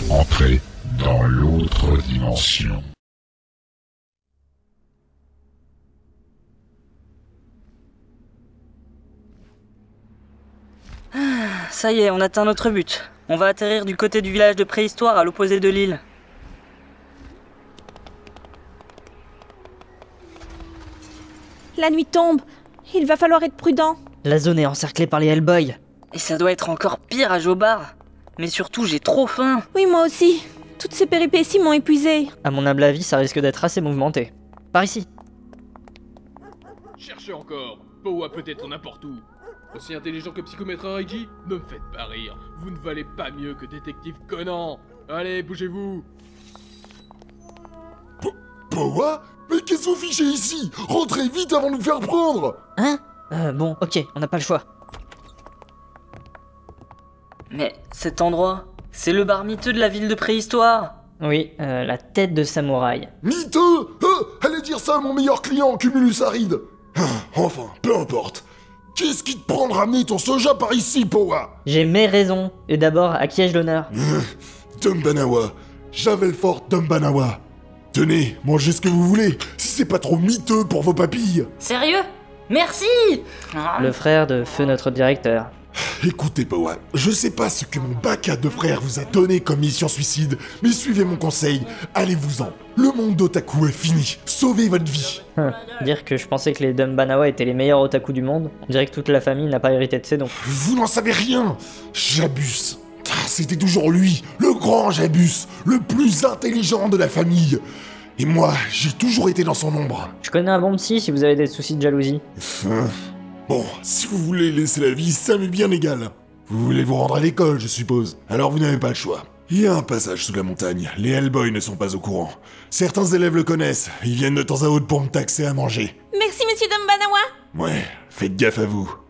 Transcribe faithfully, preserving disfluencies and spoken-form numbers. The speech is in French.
Entrez dans l'autre dimension. Ça y est, on atteint notre but. On va atterrir du côté du village de préhistoire à l'opposé de l'île. La nuit tombe. Il va falloir être prudent. La zone est encerclée par les Hellboys. Et ça doit être encore pire à Jobar. Mais surtout, j'ai trop faim. Oui, moi aussi. Toutes ces péripéties m'ont épuisé. À mon humble avis, ça risque d'être assez mouvementé. Par ici. Cherchez encore. Powa peut être n'importe où. Aussi intelligent que Psychomètre Raiji? Ne me faites pas rire. Vous ne valez pas mieux que Détective Conan. Allez, bougez-vous. Powa? Mais qu'est-ce que vous fichez ici? Rentrez vite avant de nous faire prendre! Hein? Euh, bon, ok, on n'a pas le choix. Mais cet endroit, c'est le bar miteux de la ville de préhistoire. Oui, euh, la tête de samouraï. Miteux? euh, Allez dire ça à mon meilleur client, Cumulus Aride. Ah, enfin, peu importe. Qu'est-ce qui te prend de ramener ton soja par ici, Powa? J'ai mes raisons. Et d'abord, à qui ai-je l'honneur? Dumbanawa. Javelfort Dumbanawa. Tenez, mangez ce que vous voulez, si c'est pas trop miteux pour vos papilles. Sérieux? Merci! Le frère de feu notre directeur. Écoutez, Powa, je sais pas ce que mon baka de frère vous a donné comme mission suicide, mais suivez mon conseil, allez-vous-en. Le monde d'otaku est fini, sauvez votre vie. Hum, dire que je pensais que les Dumbanawa étaient les meilleurs otaku du monde, on dirait que toute la famille n'a pas hérité de ses dons. Vous n'en savez rien. Jabus. Ah, c'était toujours lui, le grand Jabus, le plus intelligent de la famille. Et moi, j'ai toujours été dans son ombre. Je connais un bon psy si vous avez des soucis de jalousie. Enfin, bon, si vous voulez laisser la vie, ça m'est bien égal. Vous voulez vous rendre à l'école, je suppose. Alors vous n'avez pas le choix. Il y a un passage sous la montagne, les Hellboys ne sont pas au courant. Certains élèves le connaissent, ils viennent de temps à autre pour me taxer à manger. Merci, monsieur Dumbanawa. Ouais, faites gaffe à vous.